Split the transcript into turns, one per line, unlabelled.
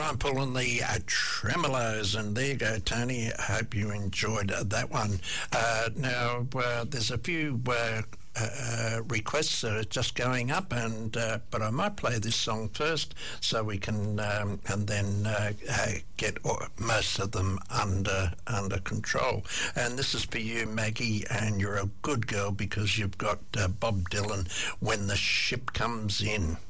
time pulling the tremolos, and there you go, Tony. I hope you enjoyed that one. Now, there's a few requests that are just going up, and but I might play this song first so we can and then get most of them under control. And this is for you, Maggie, and you're a good girl because you've got Bob Dylan, When the Ship Comes In.